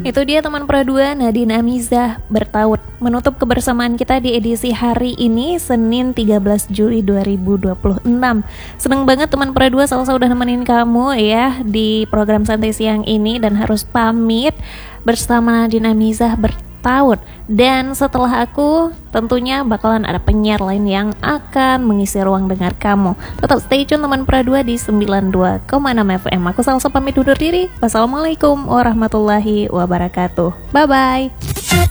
Itu dia teman Pradua, Nadine Amizah bertaut. Menutup kebersamaan kita di edisi hari ini, Senin 13 Juli 2026. Seneng banget teman Pradua, Salsa udah nemenin kamu ya di program Santai Siang ini. Dan harus pamit bersama Nadine Amizah bertaut. Dan setelah aku, tentunya bakalan ada penyiar lain yang akan mengisi ruang dengar kamu. Tetap stay tune teman Pradua di 92,6 FM. Aku Salsa pamit undur diri. Wassalamualaikum warahmatullahi wabarakatuh. Bye-bye.